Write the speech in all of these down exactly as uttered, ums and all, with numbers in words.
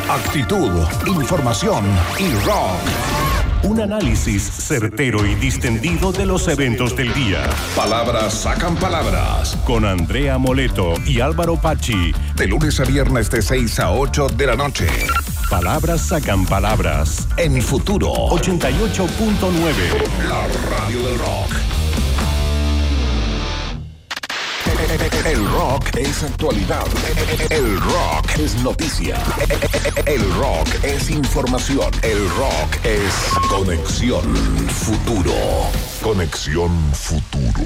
actitud, información y rock. Un análisis certero y distendido de los eventos del día. Palabras sacan palabras. Con Andrea Moleto y Álvaro Pachi. De lunes a viernes de seis a ocho de la noche. Palabras sacan palabras. En Futuro ochenta y ocho punto nueve. La radio del rock. El rock es actualidad. El rock es noticia. El rock es información. El rock es Conexión Futuro. Conexión Futuro.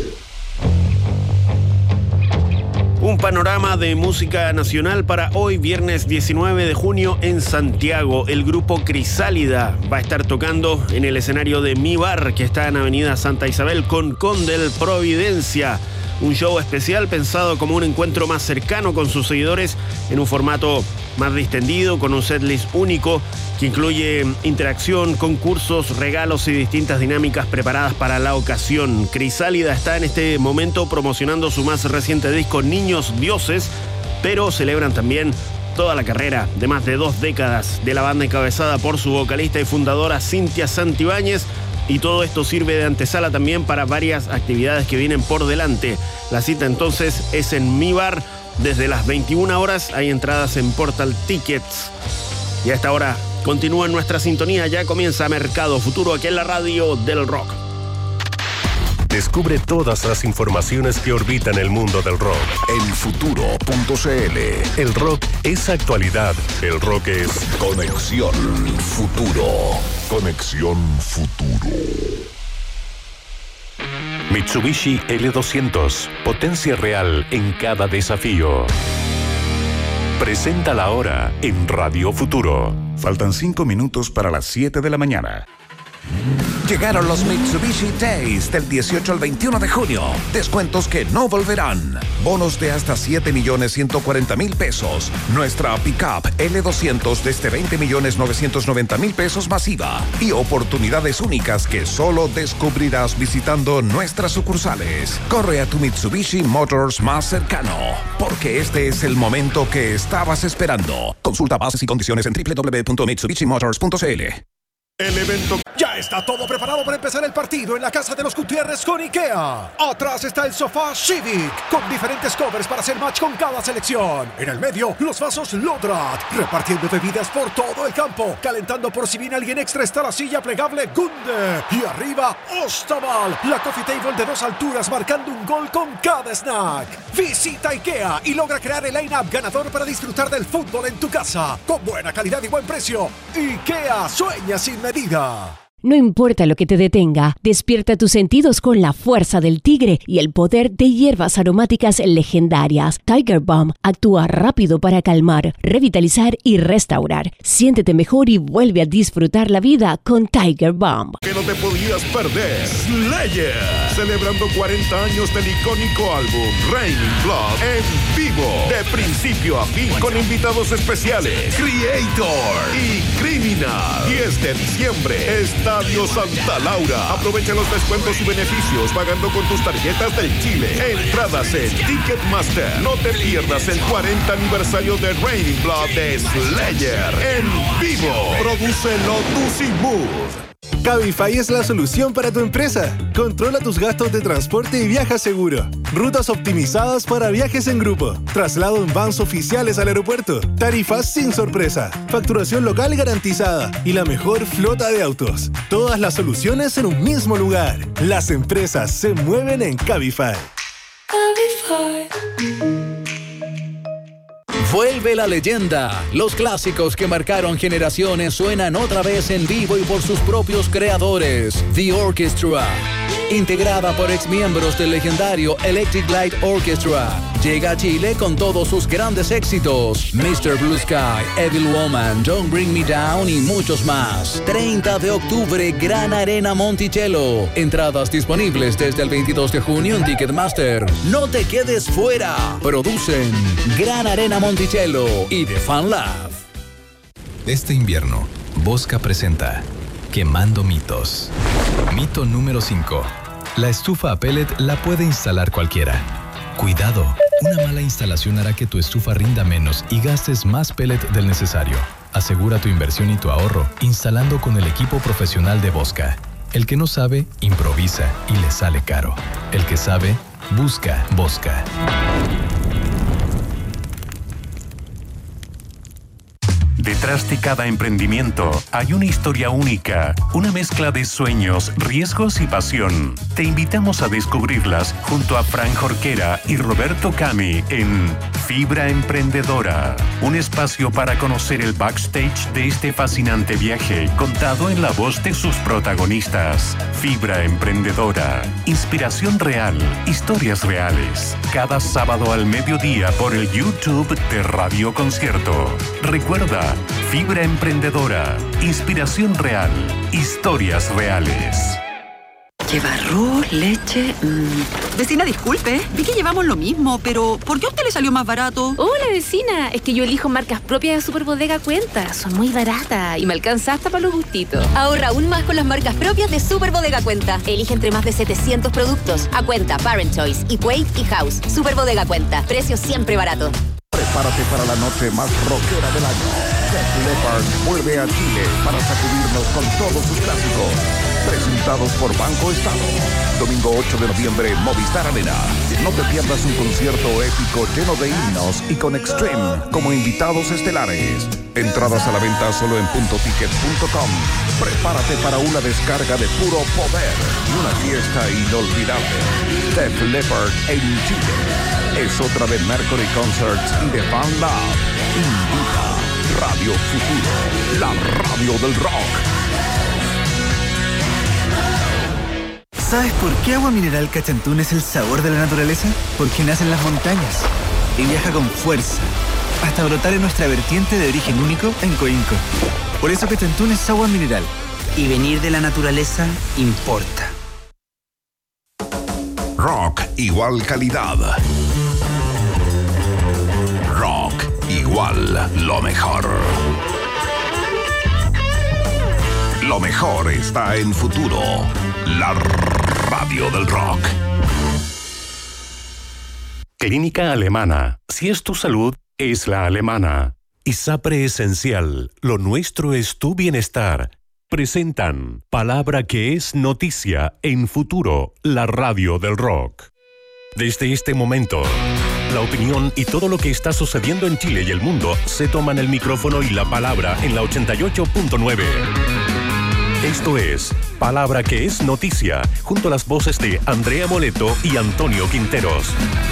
Un panorama de música nacional para hoy, viernes diecinueve de junio, en Santiago. El grupo Crisálida va a estar tocando en el escenario de Mi Bar, que está en Avenida Santa Isabel, con Condel Providencia. Un show especial pensado como un encuentro más cercano con sus seguidores en un formato más distendido, con un setlist único que incluye interacción, concursos, regalos y distintas dinámicas preparadas para la ocasión. Crisálida está en este momento promocionando su más reciente disco Niños Dioses, pero celebran también toda la carrera de más de dos décadas de la banda encabezada por su vocalista y fundadora Cintia Santibáñez. Y todo esto sirve de antesala también para varias actividades que vienen por delante. La cita entonces es en Mi Bar desde las veintiuna horas. Hay entradas en Portal Tickets. Y a esta hora continúa en nuestra sintonía. Ya comienza Mercado Futuro aquí en la radio del rock. Descubre todas las informaciones que orbitan el mundo del rock en futuro punto c l. El rock es actualidad. El rock es Conexión Futuro. Conexión Futuro. Mitsubishi L doscientos. Potencia real en cada desafío. Presenta la hora en Radio Futuro. Faltan cinco minutos para las siete de la mañana. Llegaron los Mitsubishi Days del dieciocho al veintiuno de junio. Descuentos que no volverán. Bonos de hasta siete millones ciento cuarenta mil pesos. Nuestra pickup L doscientos desde veinte millones novecientos noventa mil pesos masiva. Y oportunidades únicas que solo descubrirás visitando nuestras sucursales. Corre a tu Mitsubishi Motors más cercano, porque este es el momento que estabas esperando. Consulta bases y condiciones en doble u doble u doble u punto mitsubishi motors punto c l. El evento... Ya está todo preparado para empezar el partido en la casa de los Gutiérrez con IKEA. Atrás está el sofá Civic, con diferentes covers para hacer match con cada selección. En el medio, los vasos Lodrat, repartiendo bebidas por todo el campo. Calentando por si viene alguien extra está la silla plegable Gunde. Y arriba, Ostaval, la coffee table de dos alturas marcando un gol con cada snack. Visita IKEA y logra crear el line-up ganador para disfrutar del fútbol en tu casa. Con buena calidad y buen precio. IKEA, sueña sin medida. No importa lo que te detenga, despierta tus sentidos con la fuerza del tigre y el poder de hierbas aromáticas legendarias. Tiger Balm actúa rápido para calmar, revitalizar y restaurar. Siéntete mejor y vuelve a disfrutar la vida con Tiger Balm. Que no te podías perder. Slayer, celebrando cuarenta años del icónico álbum Raining Blood en vivo, de principio a fin, con invitados especiales, Creator y Criminal. diez de diciembre, está Estadio Santa Laura. Aprovecha los descuentos y beneficios pagando con tus tarjetas del Chile. Entradas en Ticketmaster. No te pierdas el cuarenta aniversario de Raining Blood de Slayer en vivo. Produce Lotus y Mood. Cabify es la solución para tu empresa. Controla tus gastos de transporte y viaja seguro. Rutas optimizadas para viajes en grupo. Traslado en vans oficiales al aeropuerto. Tarifas sin sorpresa. Facturación local garantizada. Y la mejor flota de autos. Todas las soluciones en un mismo lugar. Las empresas se mueven en Cabify. Cabify. Vuelve la leyenda. Los clásicos que marcaron generaciones suenan otra vez en vivo y por sus propios creadores. The Orchestra. Integrada por exmiembros del legendario Electric Light Orchestra. Llega a Chile con todos sus grandes éxitos. mister Blue Sky, Evil Woman, Don't Bring Me Down y muchos más. treinta de octubre, Gran Arena Monticello. Entradas disponibles desde el veintidós de junio en Ticketmaster. No te quedes fuera. Producen Gran Arena Monticello y The Fan Lab. Este invierno, Bosca presenta Quemando mitos. Mito número cinco. La estufa a pellet la puede instalar cualquiera. Cuidado, Una mala instalación hará que tu estufa rinda menos y gastes más pellet del necesario. Asegura tu inversión y tu ahorro instalando con el equipo profesional de Bosca. El que no sabe, improvisa y le sale caro. El que sabe, busca Bosca. Detrás de cada emprendimiento hay una historia única, una mezcla de sueños, riesgos y pasión. Te invitamos a descubrirlas junto a Fran Jorquera y Roberto Cami en Fibra Emprendedora, un espacio para conocer el backstage de este fascinante viaje contado en la voz de sus protagonistas. Fibra Emprendedora, inspiración real, historias reales. Cada sábado al mediodía por el YouTube de Radio Concierto. Recuerda, Fibra Emprendedora, inspiración real, historias reales. Lleva arroz, leche... Mmm. Vecina, disculpe, vi que llevamos lo mismo, pero ¿por qué a usted le salió más barato? Hola, vecina, es que yo elijo marcas propias de Superbodega Cuenta. Son muy baratas y me alcanza hasta para los gustitos. Ahorra aún más con las marcas propias de Superbodega Cuenta. Elige entre más de setecientos productos. A Cuenta, Parent Choice, Equate y House. Superbodega Cuenta, precios siempre baratos. Prepárate para la noche más rockera del año. Def Leppard vuelve a Chile para sacudirnos con todos sus clásicos. Presentados por Banco Estado. Domingo ocho de noviembre, Movistar Arena. No te pierdas un concierto épico lleno de himnos y con Extreme como invitados estelares. Entradas a la venta solo en punto ticket punto com. Prepárate para una descarga de puro poder y una fiesta inolvidable. Def Leppard en Chile. Es otra de Mercury Concerts y de Fan Lab. Invita Radio Futuro, la radio del rock. ¿Sabes por qué Agua Mineral Cachantún es el sabor de la naturaleza? Porque nace en las montañas y viaja con fuerza hasta brotar en nuestra vertiente de origen único en Coinco. Por eso Cachantún es agua mineral. Y venir de la naturaleza importa. Rock igual calidad. Rock igual lo mejor. Lo mejor está en Futuro, la radio del rock. Clínica Alemana. Si es tu salud, es la alemana. ISAPRE Esencial. Lo nuestro es tu bienestar. Presentan Palabra que es noticia en Futuro, la radio del rock. Desde este momento, la opinión y todo lo que está sucediendo en Chile y el mundo se toman el micrófono y la palabra en la ochenta y ocho punto nueve. Esto es Palabra que es noticia, junto a las voces de Andrea Moleto y Antonio Quinteros.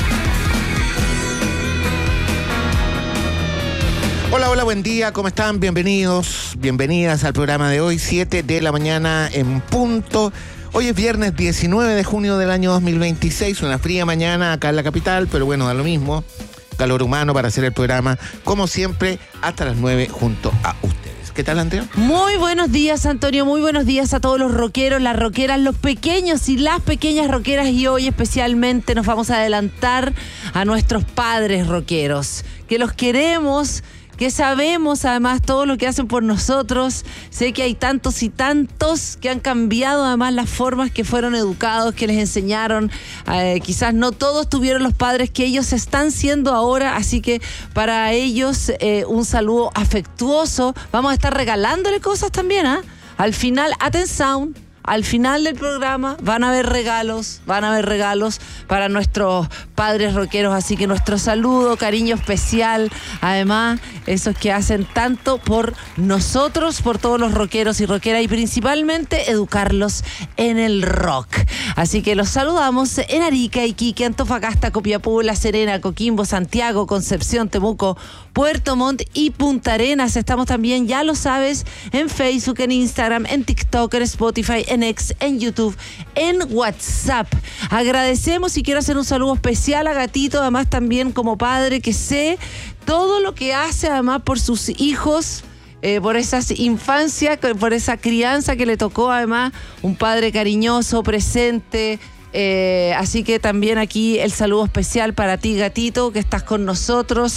Hola, hola, buen día, ¿cómo están? Bienvenidos, bienvenidas al programa de hoy, siete de la mañana en punto. Hoy es viernes diecinueve de junio del año dos mil veintiséis, una fría mañana acá en la capital, pero bueno, da lo mismo. Calor humano para hacer el programa, como siempre, hasta las nueve junto a ustedes. ¿Qué tal, Andrea? Muy buenos días, Antonio. Muy buenos días a todos los rockeros, las rockeras, los pequeños y las pequeñas rockeras. Y hoy especialmente nos vamos a adelantar a nuestros padres rockeros, que los queremos, que sabemos además todo lo que hacen por nosotros. Sé que hay tantos y tantos que han cambiado además las formas que fueron educados, que les enseñaron. Eh, quizás no todos tuvieron los padres que ellos están siendo ahora, así que para ellos eh, un saludo afectuoso. Vamos a estar regalándole cosas también, ¿ah? ¿eh? Al final, atención. Al final del programa van a haber regalos, van a haber regalos para nuestros padres rockeros, así que nuestro saludo, cariño especial, además, esos que hacen tanto por nosotros, por todos los rockeros y rockeras y principalmente educarlos en el rock. Así que los saludamos en Arica, Iquique, Antofagasta, Copiapó, La Serena, Coquimbo, Santiago, Concepción, Temuco, Puerto Montt y Punta Arenas. Estamos también, ya lo sabes, en Facebook, en Instagram, en TikTok, en Spotify, en X, en YouTube, en WhatsApp. Agradecemos y quiero hacer un saludo especial a Gatito, además también como padre, que sé todo lo que hace además por sus hijos, eh, por esas infancias, por esa crianza que le tocó además, un padre cariñoso, presente. Eh, así que también aquí el saludo especial para ti, Gatito, que estás con nosotros,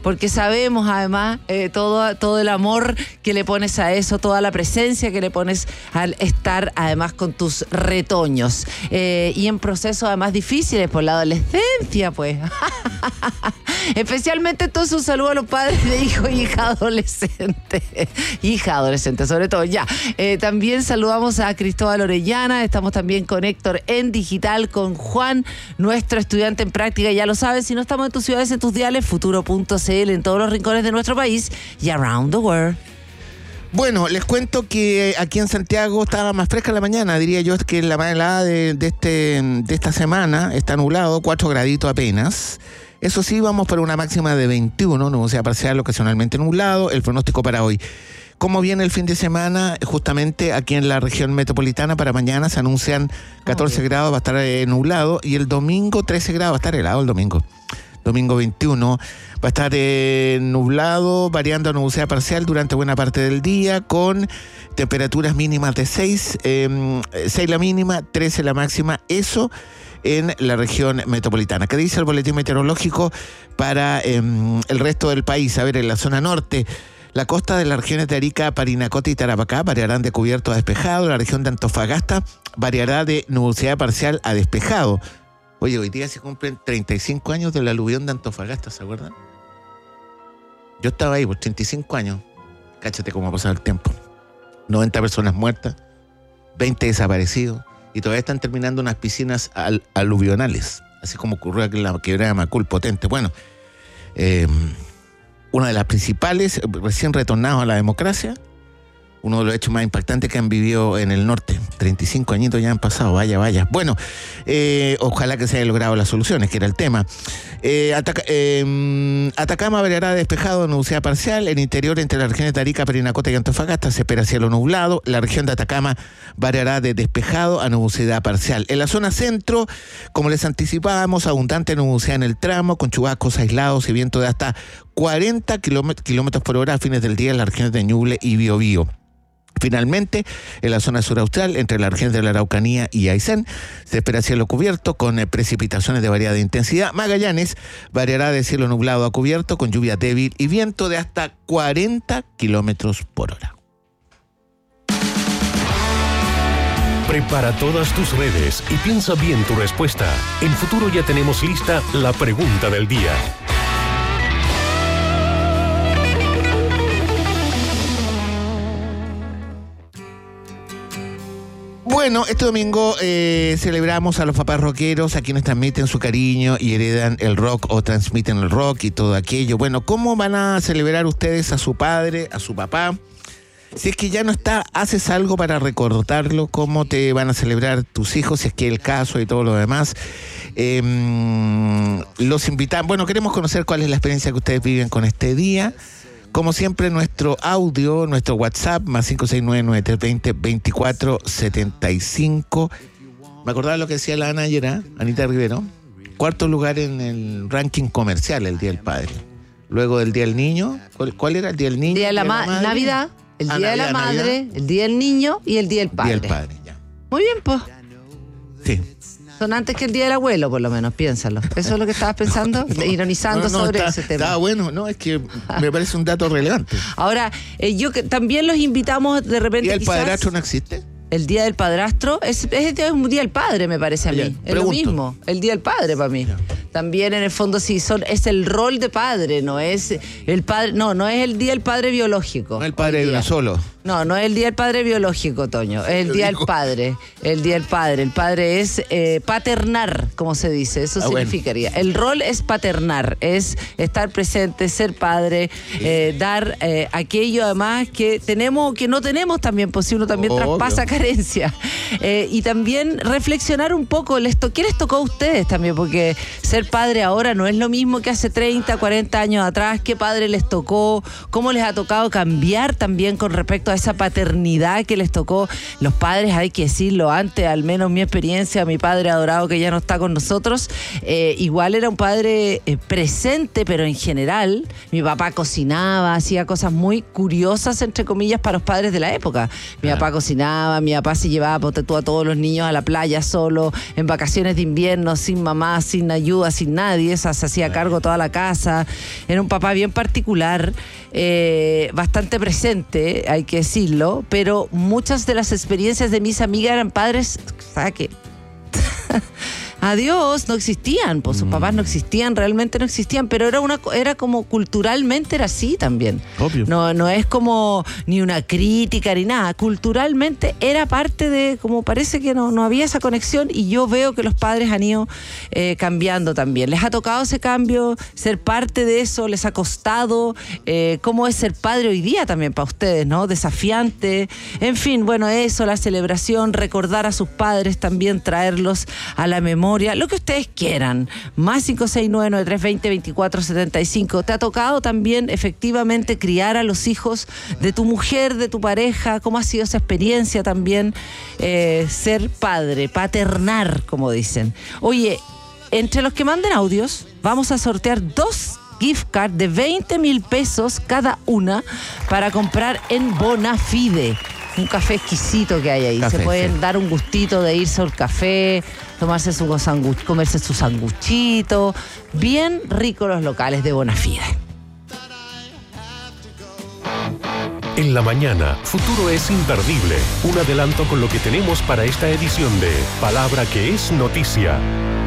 porque sabemos además eh, todo, todo el amor que le pones a eso, toda la presencia que le pones al estar además con tus retoños. Eh, y en procesos además difíciles por la adolescencia, pues. Especialmente entonces un saludo a los padres de hijo y hija adolescente. Hija adolescente, sobre todo, ya. Eh, también saludamos a Cristóbal Orellana, estamos también con Héctor en digital, con Juan, nuestro estudiante en práctica, ya lo sabes, si no estamos en tus ciudades, en tus diales, futuro punto c l en todos los rincones de nuestro país y around the world. Bueno, les cuento que aquí en Santiago estaba más fresca la mañana, diría yo que la más helada de, de, este, de esta semana, está nublado, cuatro graditos apenas. Eso sí, vamos para una máxima de veintiuno, nubosidad parcial, ocasionalmente nublado, el pronóstico para hoy. ¿Cómo viene el fin de semana? Justamente aquí en la región metropolitana para mañana se anuncian catorce oh, grados, va a estar eh, nublado, y el domingo trece grados, va a estar helado el domingo. Domingo veintiuno, va a estar eh, nublado, variando a nubosidad parcial durante buena parte del día, con temperaturas mínimas de seis, eh, seis la mínima, trece la máxima, eso en la región metropolitana. ¿Qué dice el boletín meteorológico para eh, el resto del país? A ver, en la zona norte, la costa de las regiones de Arica, Parinacota y Tarapacá variarán de cubierto a despejado. La región de Antofagasta variará de nubosidad parcial a despejado. Oye, hoy día se cumplen treinta y cinco años del aluvión de Antofagasta, ¿se acuerdan? Yo estaba ahí por treinta y cinco años. Cáchate cómo ha pasado el tiempo. noventa personas muertas, veinte desaparecidos, y todavía están terminando unas piscinas al, aluvionales, así como ocurrió aquí en la quebrada de Macul, potente. Bueno, eh, una de las principales, recién retornados a la democracia, uno de los hechos más impactantes que han vivido en el norte. treinta y cinco añitos ya han pasado, vaya, vaya. Bueno, eh, ojalá que se haya logrado las soluciones, que era el tema. Eh, Ataca, eh, Atacama variará despejado, nubosidad parcial. En interior, entre las regiones de Arica, Parinacota y Antofagasta, se espera cielo nublado. La región de Atacama variará de despejado a nubosidad parcial. En la zona centro, como les anticipábamos, abundante nubosidad en el tramo, con chubascos aislados y viento de hasta cuarenta kilómetros por hora a fines del día en las regiones de Ñuble y Biobío. Finalmente, en la zona sur austral, entre la región de la Araucanía y Aysén, se espera cielo cubierto con eh, precipitaciones de variada intensidad. Magallanes variará de cielo nublado a cubierto con lluvia débil y viento de hasta cuarenta kilómetros por hora. Prepara todas tus redes y piensa bien tu respuesta. En Futuro ya tenemos lista la pregunta del día. Bueno, este domingo eh, celebramos a los papás rockeros, a quienes transmiten su cariño y heredan el rock o transmiten el rock y todo aquello. Bueno, ¿cómo van a celebrar ustedes a su padre, a su papá? Si es que ya no está, ¿haces algo para recordarlo? ¿Cómo te van a celebrar tus hijos, si es que es el caso y todo lo demás? Eh, los invitamos, bueno, queremos conocer cuál es la experiencia que ustedes viven con este día. Como siempre, nuestro audio, nuestro WhatsApp, más cinco seis nueve, nueve tres dos cero, veinticuatro setenta y cinco. Me acordaba lo que decía la Ana ayer, ¿eh? Anita Rivero. Cuarto lugar en el ranking comercial, el Día del Padre. Luego del Día del Niño. ¿Cuál, cuál era el Día del Niño? Día de la, ¿Día ma- de la Madre? Navidad, el Ah, Día de Navidad, la Madre, Navidad. el Día del Niño y el Día del Padre. Día del Padre, ya. Muy bien, pues. Sí. Son antes que el Día del Abuelo, por lo menos, piénsalo. ¿Eso es lo que estabas pensando? Ironizando No, no, sobre está, ese tema. Está bueno, no, es que me parece un dato relevante. Ahora, eh, yo que también los invitamos de repente. ¿Y el quizás, padrastro no existe? El Día del Padrastro es, es, es un Día del Padre, me parece a mí. Ya, es pregunto. lo mismo, el Día del Padre para mí. Ya. También en el fondo sí son, es el rol de padre, no es el padre, no, no es el Día del Padre biológico. No el padre de hoy una día. solo. No, no es el Día del Padre biológico, Toño. Es el Lo Día del dijo. Padre. El Día del Padre. El padre es eh, paternar, como se dice. Eso Ah, bueno. significaría. El rol es paternar, es estar presente, ser padre, eh, dar eh, aquello además que tenemos o que no tenemos también, pues si uno también Obvio. traspasa carencia. Eh, y también reflexionar un poco, les to- ¿qué les tocó a ustedes también? Porque ser padre ahora no es lo mismo que hace treinta, cuarenta años atrás. ¿Qué padre les tocó? ¿Cómo les ha tocado cambiar también con respecto a a esa paternidad que les tocó. Los padres, hay que decirlo, antes, al menos mi experiencia, mi padre adorado que ya no está con nosotros, eh, igual era un padre eh, presente, pero en general, mi papá cocinaba, hacía cosas muy curiosas, entre comillas, para los padres de la época. Mi ah. papá cocinaba, mi papá se llevaba ponte tú, a todos los niños a la playa solo, en vacaciones de invierno, sin mamá, sin ayuda, sin nadie, o sea, se hacía cargo toda la casa. Era un papá bien particular, eh, bastante presente, hay que decirlo, pero muchas de las experiencias de mis amigas eran padres, ¿sabes qué? Adiós, no existían, pues sus papás no existían, realmente no existían, pero era una era como culturalmente era así también. Obvio. No, no es como ni una crítica ni nada, culturalmente era parte de, como parece que no, no había esa conexión, y yo veo que los padres han ido eh, cambiando también. Les ha tocado ese cambio, ser parte de eso, les ha costado, eh, cómo es ser padre hoy día también para ustedes, ¿no? Desafiante, en fin, bueno, eso, la celebración, recordar a sus padres también, traerlos a la memoria, lo que ustedes quieran. Más cinco seis nueve nueve tres dos cero, veinticuatro setenta y cinco. ¿Te ha tocado también efectivamente criar a los hijos de tu mujer, de tu pareja? ¿Cómo ha sido esa experiencia también? Eh, ser padre, paternar, como dicen. Oye, entre los que manden audios, vamos a sortear dos gift cards de veinte mil pesos cada una para comprar en Bonafide. Un café exquisito que hay ahí. Café, se pueden sí. dar un gustito de irse al café, tomarse su sanguch, comerse su sanguchito. Bien ricos los locales de Bonafide. En la mañana, Futuro es imperdible. Un adelanto con lo que tenemos para esta edición de Palabra que es Noticia.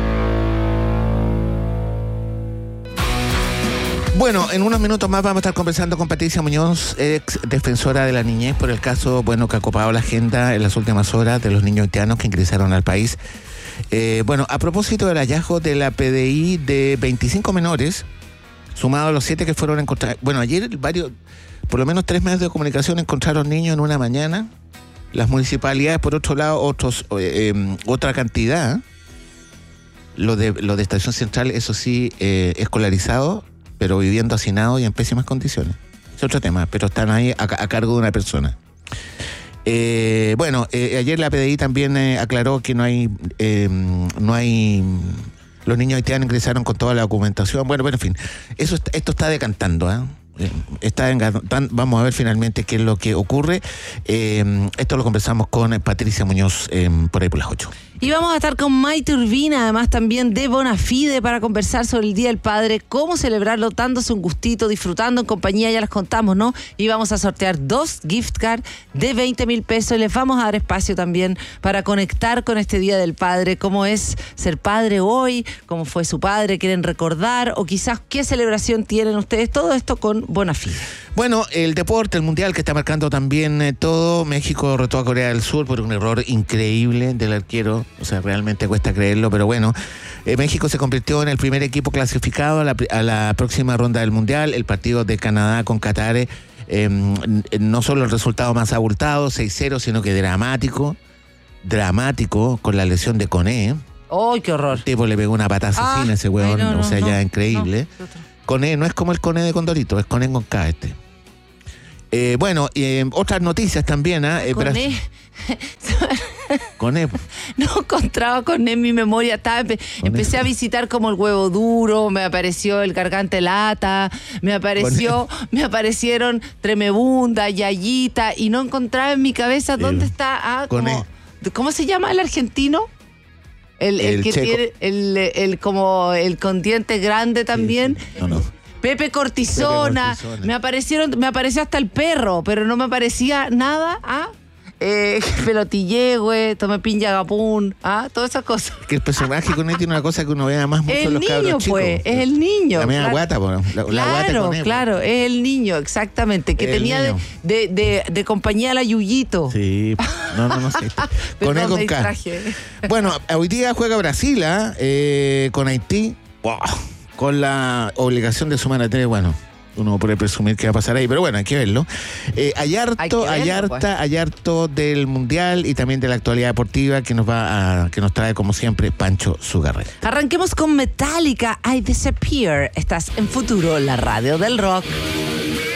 Bueno, en unos minutos más vamos a estar conversando con Patricia Muñoz, ex defensora de la niñez, por el caso, bueno, que ha copado la agenda en las últimas horas de los niños haitianos que ingresaron al país. Eh, bueno, a propósito del hallazgo de la P D I de veinticinco menores, sumado a los siete que fueron encontrados. Bueno, ayer varios, por lo menos tres medios de comunicación encontraron niños en una mañana. Las municipalidades, por otro lado, otros eh, eh, otra cantidad. Lo de, lo de Estación Central, eso sí, eh, escolarizado, pero viviendo hacinado y en pésimas condiciones. Es otro tema, pero están ahí a, a cargo de una persona. Eh, bueno, eh, ayer la P D I también eh, aclaró que no hay, eh, no hay, los niños haitianos ingresaron con toda la documentación. Bueno, bueno, en fin, eso, esto está decantando, ¿eh? Está en, vamos a ver finalmente qué es lo que ocurre. Eh, esto lo conversamos con Patricia Muñoz eh, por ahí por las ocho. Y vamos a estar con Maite Urbina, además también de Bonafide, para conversar sobre el Día del Padre, cómo celebrarlo, dándose un gustito, disfrutando en compañía, ya las contamos, ¿no? Y vamos a sortear dos gift cards de veinte mil pesos y les vamos a dar espacio también para conectar con este Día del Padre, cómo es ser padre hoy, cómo fue su padre, quieren recordar, o quizás qué celebración tienen ustedes, todo esto con Bonafide. Bueno, el deporte, el mundial que está marcando también eh, todo. México derrotó a Corea del Sur por un error increíble del arquero. O sea, realmente cuesta creerlo, pero bueno. Eh, México se convirtió en el primer equipo clasificado a la, a la próxima ronda del mundial. El partido de Canadá con Qatar, eh, no solo el resultado más abultado, seis cero, sino que dramático. Dramático con la lesión de Koné. ¡Ay, qué horror! El tipo le pegó una patada asesina a ese huevón. No, no, o sea, no, ya increíble. No, Koné no es como el Koné de Condorito, es Koné con K este. Eh, bueno, eh, otras noticias también, ¿eh? Koné. Koné. No encontraba Koné en mi memoria. Estaba, empe empecé a visitar como el huevo duro, me apareció el gargante lata, me apareció, Koné. me aparecieron tremebunda, yayita, y no encontraba en mi cabeza dónde el, está. Ah, como, ¿cómo se llama el argentino? El, el, el que checo. tiene el, el como el con diente grande también. Sí, sí. No, no. Pepe Cortisona. Pepe Cortisona. Me aparecieron, me apareció hasta el perro, pero no me aparecía nada. ¿Ah? Eh, pelotille, tomé piña gapún, ¿ah? Todas esas cosas. Que el personaje con él tiene una cosa que uno ve más mucho en los cabros niño, chicos. Pues, es el niño. La media claro. guata, pues. La, claro, la guata con él, claro, es el niño, exactamente. Que el tenía de, de, de, de compañía a la Yuyito. Sí, no, no, no sé. Con él con K. Bueno, hoy día juega Brasil, ¿eh? Eh, con Haití. Wow. Con la obligación de sumar a tres, bueno. Uno puede presumir que va a pasar ahí, pero bueno, hay que verlo. Eh, hay harto, hay, hay harta, pues. hay harto del Mundial y también de la actualidad deportiva que nos va a, que nos trae como siempre Pancho Zugarret. Arranquemos con Metallica, I Disappear. Estás en Futuro, la radio del rock.